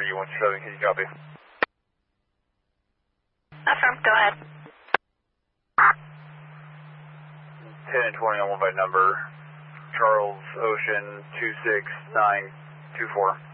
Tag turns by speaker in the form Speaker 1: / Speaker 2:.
Speaker 1: 127, can you copy?
Speaker 2: Affirm, go ahead.
Speaker 1: 10 and 20 on one by number, Charles Ocean 26924.